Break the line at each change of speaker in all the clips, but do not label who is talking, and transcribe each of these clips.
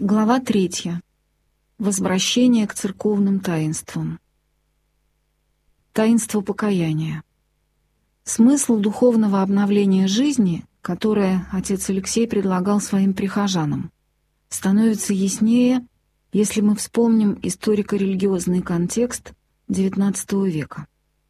Глава 3. Возвращение к церковным таинствам. Таинство покаяния. Смысл духовного обновления жизни, которое отец Алексей предлагал своим прихожанам, становится яснее, если мы вспомним историко-религиозный контекст XIX века.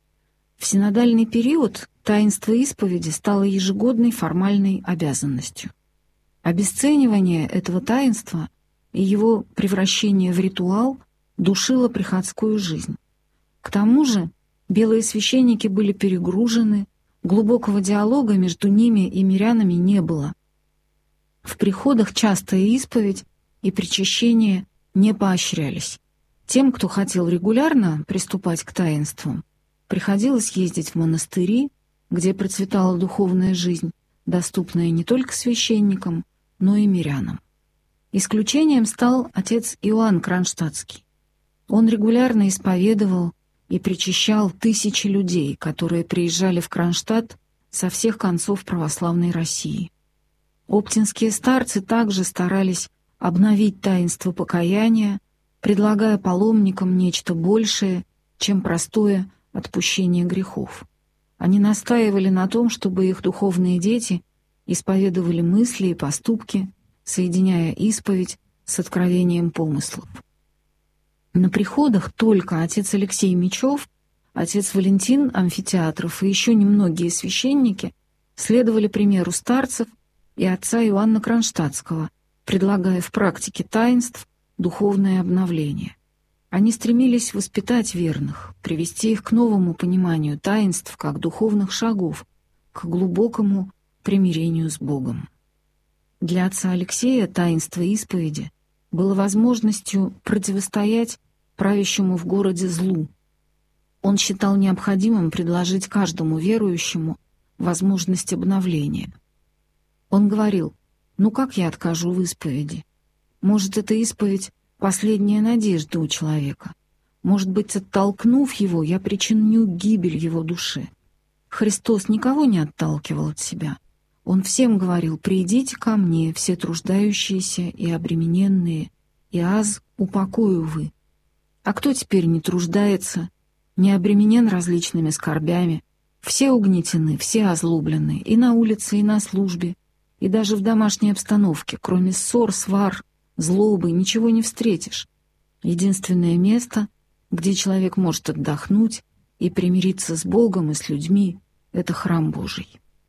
В синодальный период таинство исповеди стало ежегодной формальной обязанностью. Обесценивание этого таинства и его превращение в ритуал душило приходскую жизнь. К тому же белые священники были перегружены, глубокого диалога между ними и мирянами не было. В приходах частая исповедь и причащение не поощрялись. Тем, кто хотел регулярно приступать к таинствам, приходилось ездить в монастыри, где процветала духовная жизнь, доступная не только священникам, но и мирянам. Исключением стал отец Иоанн Кронштадтский. Он регулярно исповедовал и причащал тысячи людей, которые приезжали в Кронштадт со всех концов православной России. Оптинские старцы также старались обновить таинство покаяния, предлагая паломникам нечто большее, чем простое отпущение грехов. Они настаивали на том, чтобы их духовные дети исповедовали мысли и поступки, соединяя исповедь с откровением помыслов. На приходах только отец Алексей Мечев, отец Валентин Амфитеатров и еще немногие священники следовали примеру старцев и отца Иоанна Кронштадтского, предлагая в практике таинств духовное обновление. Они стремились воспитать верных, привести их к новому пониманию таинств как духовных шагов, к глубокому примирению с Богом. Для отца Алексея таинство исповеди было возможностью противостоять правящему в городе злу. Он считал необходимым предложить каждому верующему возможность обновления. Он говорил: «Ну как я откажу в исповеди? Может, эта исповедь — последняя надежда у человека. Может быть, оттолкнув его, я причиню гибель его души». Христос никого не отталкивал от себя. Он всем говорил: «Придите ко мне, все труждающиеся и обремененные, и аз упокою вы». А кто теперь не труждается, не обременен различными скорбями? Все угнетены, все озлоблены, и на улице, и на службе, и даже в домашней обстановке, кроме ссор, свар, злобы, ничего не встретишь. Единственное место, где человек может отдохнуть и примириться с Богом и с людьми, — это храм Божий.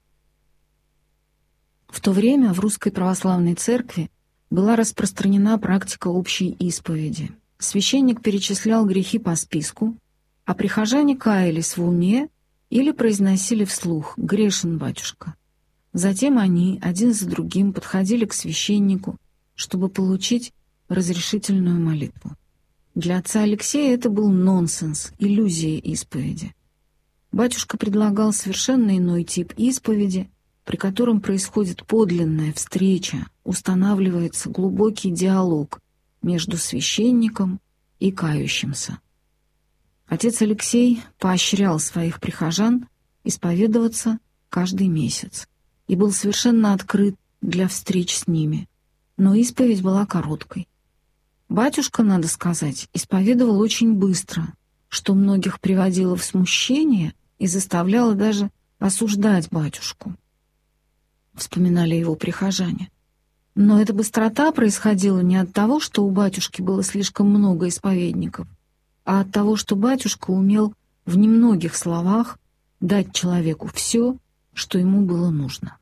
В то время в Русской Православной Церкви была распространена практика общей исповеди. Священник перечислял грехи по списку, а прихожане каялись в уме или произносили вслух: «Грешен, батюшка». Затем они один за другим подходили к священнику, чтобы получить разрешительную молитву. Для отца Алексея это был нонсенс, иллюзия исповеди. Батюшка предлагал совершенно иной тип исповеди, при котором происходит подлинная встреча, устанавливается глубокий диалог между священником и кающимся. Отец Алексей поощрял своих прихожан исповедоваться каждый месяц и был совершенно открыт для встреч с ними, но исповедь была короткой. Батюшка, надо сказать, исповедовал очень быстро, что многих приводило в смущение и заставляло даже осуждать батюшку, вспоминали его прихожане. Но эта быстрота происходила не от того, что у батюшки было слишком много исповедников, а от того, что батюшка умел в немногих словах дать человеку все, что ему было нужно.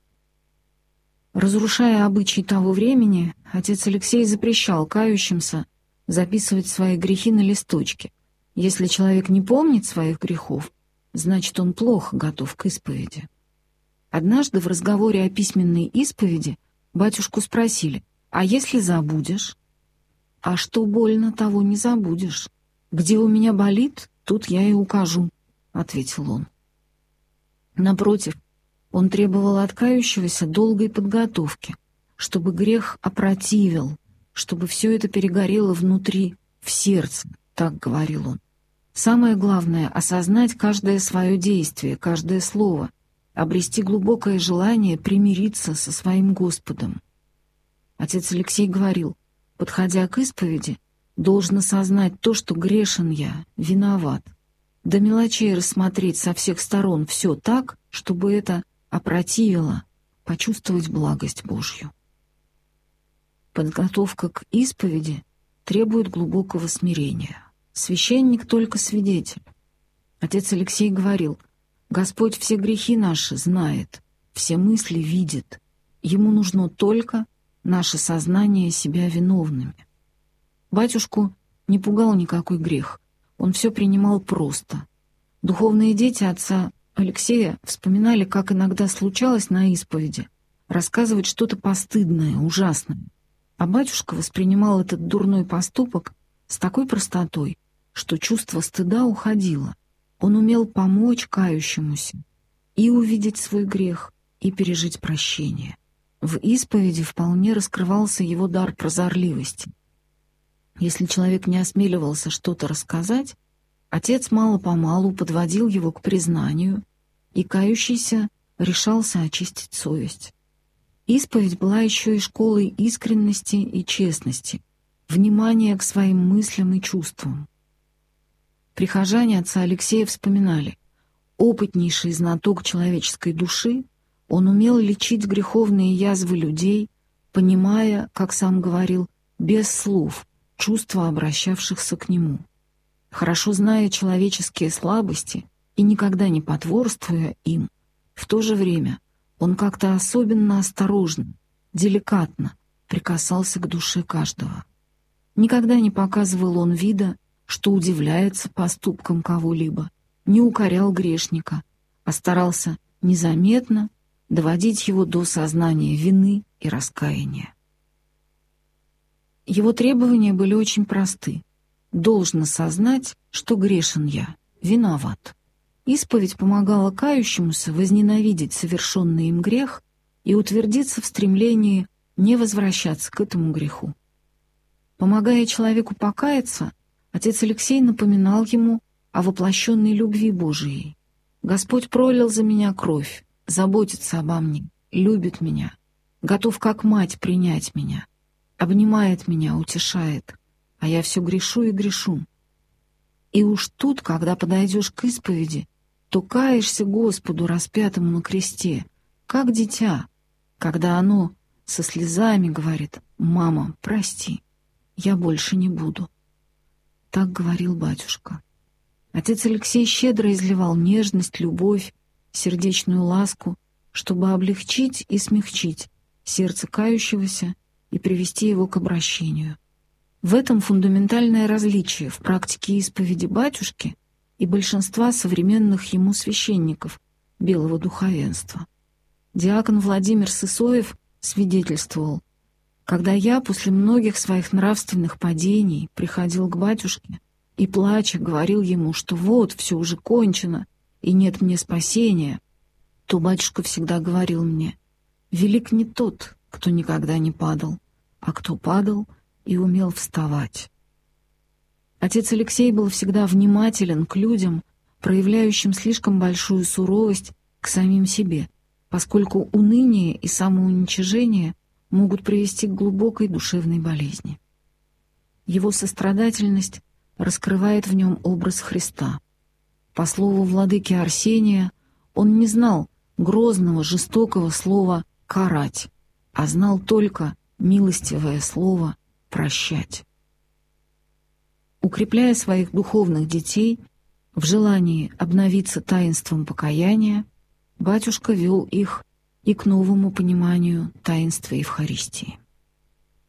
Разрушая обычаи того времени, отец Алексей запрещал кающимся записывать свои грехи на листочке. Если человек не помнит своих грехов, значит, он плохо готов к исповеди. Однажды в разговоре о письменной исповеди батюшку спросили: «А если забудешь?» «А что больно, того не забудешь. Где у меня болит, тут я и укажу», — ответил он. Напротив, он требовал от кающегося долгой подготовки, чтобы грех опротивил, чтобы все это перегорело внутри, в сердце, так говорил он. Самое главное — осознать каждое свое действие, каждое слово, обрести глубокое желание примириться со своим Господом. Отец Алексей говорил: подходя к исповеди, должен осознать то, что грешен я, виноват, до мелочей рассмотреть со всех сторон все так, чтобы это опротивило, почувствовать благость Божью. Подготовка к исповеди требует глубокого смирения. Священник только свидетель. Отец Алексей говорил: «Господь все грехи наши знает, все мысли видит. Ему нужно только наше сознание себя виновными». Батюшку не пугал никакой грех, он все принимал просто. Духовные дети отца Алексея вспоминали, как иногда случалось на исповеди рассказывать что-то постыдное, ужасное. А батюшка воспринимал этот дурной поступок с такой простотой, что чувство стыда уходило. Он умел помочь кающемуся и увидеть свой грех, и пережить прощение. В исповеди вполне раскрывался его дар прозорливости. Если человек не осмеливался что-то рассказать, отец мало-помалу подводил его к признанию, и кающийся решался очистить совесть. Исповедь была еще и школой искренности и честности, внимания к своим мыслям и чувствам. Прихожане отца Алексея вспоминали: опытнейший знаток человеческой души, он умел лечить греховные язвы людей, понимая, как сам говорил, без слов, чувства обращавшихся к нему. Хорошо зная человеческие слабости и никогда не потворствуя им, в то же время он как-то особенно осторожно, деликатно прикасался к душе каждого. Никогда не показывал он вида, что удивляется поступкам кого-либо, не укорял грешника, а старался незаметно доводить его до сознания вины и раскаяния. Его требования были очень просты. Должно сознать, что грешен я, виноват. Исповедь помогала кающемуся возненавидеть совершенный им грех и утвердиться в стремлении не возвращаться к этому греху. Помогая человеку покаяться, отец Алексей напоминал ему о воплощенной любви Божией. «Господь пролил за меня кровь, заботится обо мне, любит меня, готов как мать принять меня, обнимает меня, утешает, а я все грешу и грешу. И уж тут, когда подойдешь к исповеди, то каешься Господу, распятому на кресте, как дитя, когда оно со слезами говорит: «Мама, прости, я больше не буду». Так говорил батюшка. Отец Алексей щедро изливал нежность, любовь, сердечную ласку, чтобы облегчить и смягчить сердце кающегося и привести его к обращению. В этом фундаментальное различие в практике исповеди батюшки и большинства современных ему священников белого духовенства. Диакон Владимир Сысоев свидетельствовал: «Когда я после многих своих нравственных падений приходил к батюшке и, плача, говорил ему, что вот, все уже кончено и нет мне спасения, то батюшка всегда говорил мне: велик не тот, кто никогда не падал, а кто падал и умел вставать». Отец Алексей был всегда внимателен к людям, проявляющим слишком большую суровость к самим себе, поскольку уныние и самоуничижение могут привести к глубокой душевной болезни. Его сострадательность раскрывает в нем образ Христа. По слову владыки Арсения, он не знал грозного, жестокого слова «карать», а знал только милостивое слово «прощать». Укрепляя своих духовных детей в желании обновиться таинством покаяния, батюшка вел их и к новому пониманию таинства Евхаристии.